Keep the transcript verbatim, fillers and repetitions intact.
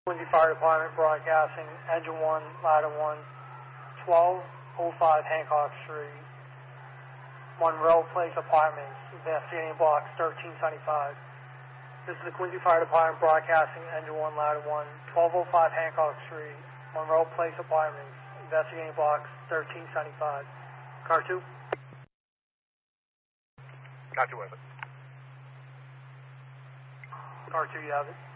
Quincy Fire Department broadcasting, engine one, ladder one, twelve oh five Hancock Street, Monroe Place Apartments, investigating box thirteen seventy-five. This is the Quincy Fire Department broadcasting, engine one, ladder one, twelve oh five Hancock Street, Monroe Place Apartments, investigating box thirteen seventy-five. Car two? Car two, over. Car two, you have it.